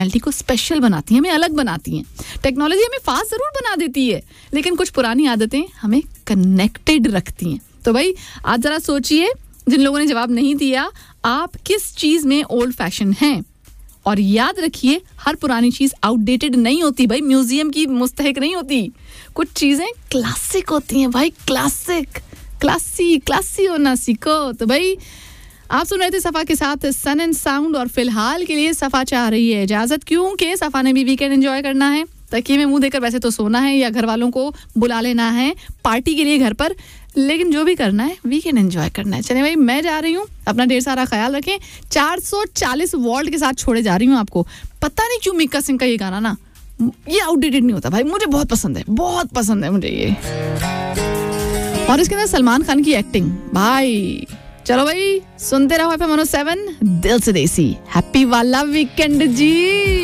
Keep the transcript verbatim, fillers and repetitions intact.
Personality को special बनाती हैं, हमें अलग बनाती हैं। टेक्नोलॉजी हमें फास्ट ज़रूर बना देती है, लेकिन कुछ पुरानी आदतें हमें कनेक्टेड रखती हैं। तो भाई आज ज़रा सोचिए, जिन लोगों ने जवाब नहीं दिया, आप किस चीज़ में ओल्ड फैशन हैं। और याद रखिए, हर पुरानी चीज़ आउटडेटेड नहीं होती भाई, म्यूजियम की मुस्तहिक नहीं होती। कुछ चीज़ें क्लासिक होती हैं भाई, क्लासिक क्लासी क्लासी होना सीखो। तो भाई आप सुन रहे थे सफ़ा के साथ सन एंड साउंड, और फिलहाल के लिए सफ़ा चाह रही है इजाज़त, क्योंकि सफ़ा ने भी वीकेंड एंजॉय करना है। तकिए में मुंह देकर वैसे तो सोना है या घर वालों को बुला लेना है पार्टी के लिए घर पर, लेकिन जो भी करना है वीकेंड एंजॉय करना है। चलिए भाई, मैं जा रही हूँ, अपना ढेर सारा ख्याल रखें। चार सौ चालीस वॉल्ट के साथ छोड़े जा रही हूँ आपको। पता नहीं क्यों मिक्का सिंह का ये गाना ना, ये आउटडेटेड नहीं होता भाई, मुझे बहुत पसंद है, बहुत पसंद है मुझे ये, और इसके अंदर सलमान खान की एक्टिंग भाई। चलो भाई, सुनते रहो F M one O seven, दिल से देसी। हैप्पी वाला वीकेंड जी।